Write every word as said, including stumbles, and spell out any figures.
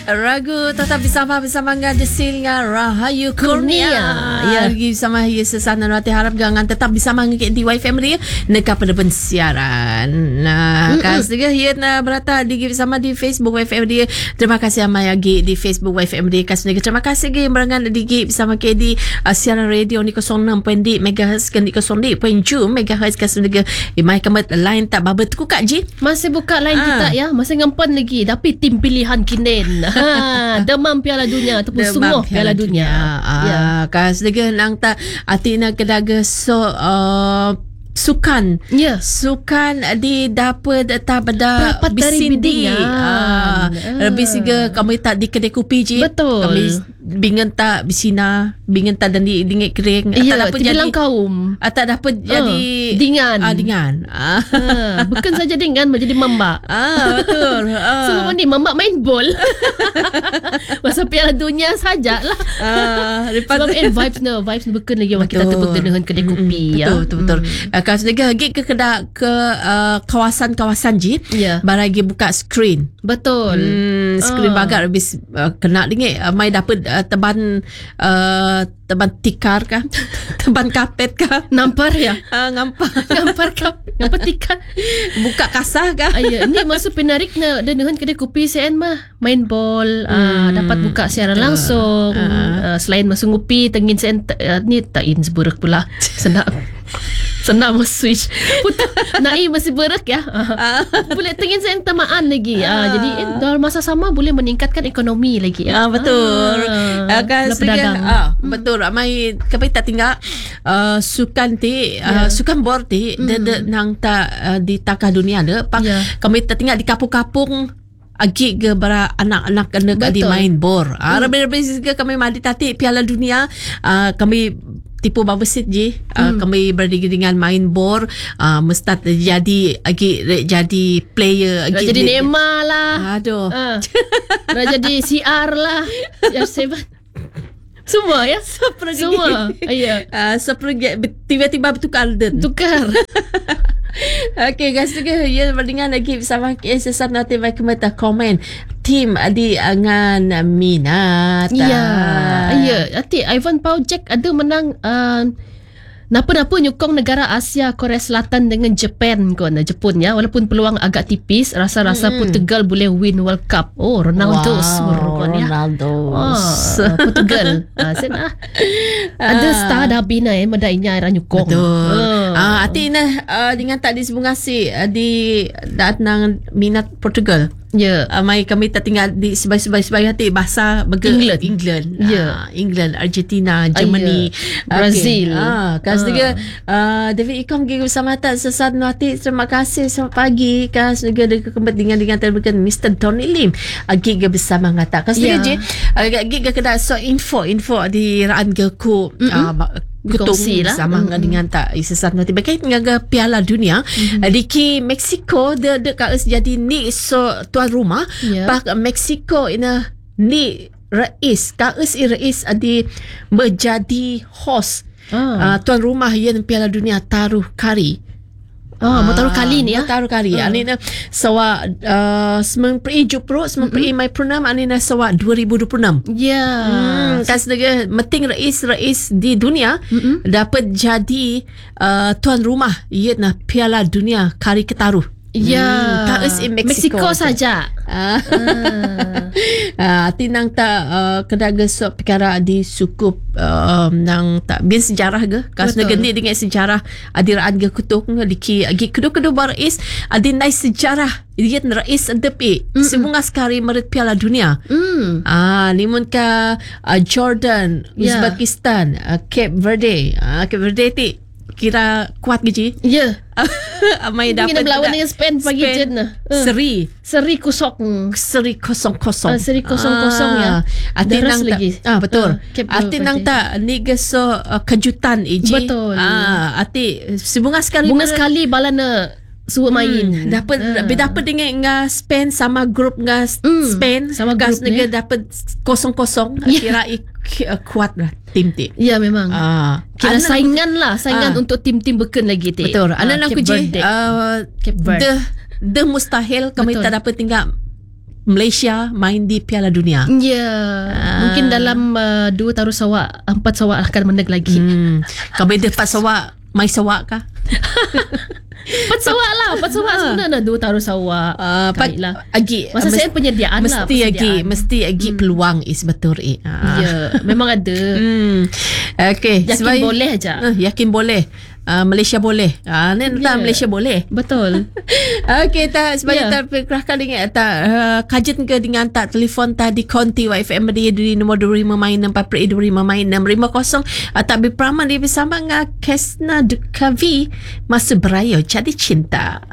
Ragu tetap bersama bersama dengan Desil dengan Rahayu Kurnia. Ya, lagi bersama ya sesana nanti harap jangan tetap bersama dengan di Wifi Family dekat pada pensiaran. Nah, kan juga ya na berata di bersama di Facebook Wifi Family. Terima kasih ama lagi di Facebook Wifi Family. Kasih terima kasih lagi berangan di bersama ke di uh, siaran radio ni kosong enam titik enam megahertz kan di kosong enam titik tujuh megahertz kasih lagi. Imai kamat line tak babet ku Kak Ji. Masih buka line ah. kita ya. Masih ngampan lagi tapi tim pilihan kinen. Ha, demam Piala Dunia ataupun semua Piala, Piala Dunia. Dunia. Ah, ya. Kas lagi nang ta atina kedaga so uh, sukan. Ya. Sukan di dapat tak pada bisindi. Ah, lebih siga kami tak di kedai kopi je. Betul. Kami bingan tak bisina, bingan tak dan di dingit kering. Ya, tak dapat jadi kaum. Tak dapat uh, jadi dingan. Ah, dingan. Ah. Ha, bukan saja dingan menjadi mamba. Ah, betul. Ah. Semua ni mamba main bol. Masa Piala Dunia sajalah. Ah, sebab eh, vibes no, vibes bukan lagi orang kita tepuk dengan kedai kopi. Mm, ya. Betul, betul, betul. Mm. Uh, kalau sedang lagi ke kedai ke uh, kawasan-kawasan je, yeah. barang buka screen. Betul. Hmm, screen ah. bagat habis uh, kena dingit. Uh, mai dapat uh, teban uh, teban tikar kah? Teban kapet kah? Nampar ya? Uh, ngampar. Ngampar kapet. Ngampar tikar. Buka kasah kah? Ayah, ni masuk penarik na dengan kedai kopi C N mah. Main ball. Hmm. Uh, dapat buka siaran langsung. Uh. Uh, selain masuk ngopi, tengin C N uh, ni tak in seburuk pula. Senang. Senang mas switch. Putar. Nai masih berak ya. Uh. Boleh tengin C N tamaan lagi. Uh. Uh, jadi eh, dalam masa sama boleh meningkatkan ekonomi lagi ya. Uh, betul. Uh. Uh, kan pedagang. Uh, hmm. Betul. Ramai kami tak tinggal uh, sukan ti, uh, yeah. sukan board ti, mm. de, de, nang tak uh, di takah dunia de. Pak yeah. Kami tak tinggal di kapung-kapung. Agi ke bara anak-anak kena di main bor. Ah, hmm. Rabi-rabi juga kami mandi tati Piala Dunia. Uh, kami tipu babesit je. Uh, hmm. Kami berdiri dengan main bor. Uh, mesti jadi agi jadi player. Agi jadi Neymar lah. Aduh. Uh, jadi C R lah. C R tujuh. Semua ya. Seperti semua. Iya. Uh, seperti tiba-tiba bertukar dan tukar. Okey guys, juga ya berdingan lagi bersama K S S nanti baik mata komen tim di angan minat. Ya. Ya, nanti Ivan Paujek ada menang uh, napa-napa nyukong negara Asia Korea Selatan dengan Japan kon Jepun ya, walaupun peluang agak tipis, rasa-rasa hmm. Portugal boleh win World Cup. Oh, Ronaldo wow, kon ya. Ronaldo. Oh, Portugal. Ah, sen ah. Ada star dah bina eh medainya era nyukong. Betul. Ah, uh, ati nah uh, dengan tak disebungasi uh, di datang minat Portugal. Ya, yeah. uh, mai kami tak tinggal di sebaik-sebaik hati bahasa bagi England. England. Ya, yeah. uh, England, Argentina, Germany, uh, yeah. Brazil. Ah, okay. uh, kas uh. juga uh, David Ikom gigi bersama tak sesat nanti. Terima kasih selamat pagi. Kas juga dengan kepentingan dengan terbukan Mister Tony Lim. Uh, gigi bersama ngata. Kas juga je uh, gigi kena so info info di raan geku uh, Kutung sama mm-hmm. dengan tak sesat nanti berkait dengan Piala Dunia mm-hmm. di ki Mexico de de kaus jadi ni so tuan rumah yeah. Pak Mexico ina ni rais kaus i rais adi menjadi host ah. uh, tuan rumah yang Piala Dunia taruh kari. Oh, mau taruh kali ni ya. Taruh kali. Uh. Ani na sawa uh, sembilan puluh tujuh pro sembilan puluh mai purnam ani na sawa dua ribu dua puluh enam. Ya. Hmm, kas negara meting rais-rais di dunia mm-hmm. dapat jadi uh, tuan rumah iaitu Piala Dunia kari ketaruh. Ya, hmm, in Mexico, Mexico saja. Ah, ah. tinang tak uh, kedaga so perkara di sukup uh, nang tak biar sejarah ke? Kas negara ni dengan sejarah adiraan ke kutung diki agi kedua-kedua barais adi nai sejarah dia rais adepi sebunga sekali merit Piala Dunia. Mm. Ah, limun ka uh, Jordan, yeah. Uzbekistan, uh, Cape Verde, uh, Cape Verde ti kira kuat gitu. Ya. Amai dapat kita melawan dengan Spain pagi je nah. Seri. Seri kosong. Seri kosong kosong. Uh, seri kosong kosong ah. ya. Ati nang lagi. Ah betul. Uh, ati nang tak ni geso uh, kejutan iji. Betul. Ah ati sebunga sekali. Bunga sekali balana suruh main. Hmm, dapat uh. dapat dengan nga Spain sama grup nga mm. Spain sama gas grup negara dapat kosong kosong. Kira kuat lah tim ti. Ya memang. Ah. Kira Anak, saingan lah, saingan ah. untuk tim-tim beken lagi ti. Betul. Anak ah, aku je uh, the the mustahil kami tak dapat tinggal Malaysia main di Piala Dunia. Ya, mungkin dalam uh, dua tahun sawak, empat sawak akan menang lagi. Hmm. Kau beda empat sawak, mai sawak kah? Empat sawak lah, empat sawak sebenarnya dua tahun sawak. Uh, Kait lah. Agi, Masa mes- saya penyediaan lah. mesti agi, persediaan. mesti agi Hmm. peluang is betul eh. Ah. Ya, memang ada. Hmm. Okey, Yakin sebaik- boleh aja. Uh, yakin boleh. Uh, Malaysia boleh. Ah, ni yeah. Ya. Malaysia boleh. Betul. Okey, tak sebanyak Ya. tak perkerahkan dengan tak uh, kajian ke dengan tak telefon tadi konti Y F M dia di nombor dua lima main empat per dua lima main enam lima kosong atau berperaman dia bersama dengan Kesna Dukavi masa beraya jadi cinta.